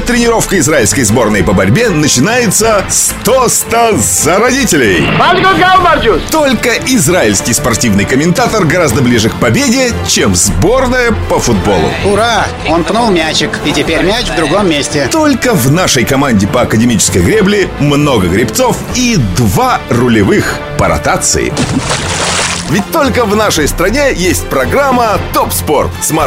Тренировка израильской сборной по борьбе начинается с тоста за родителей. Только израильский спортивный комментатор гораздо ближе к победе, чем сборная по футболу. Ура! Он пнул мячик, и теперь мяч в другом месте. Только в нашей команде по академической гребле много гребцов и 2 рулевых по ротации. Ведь только в нашей стране есть программа «Топ Спорт» с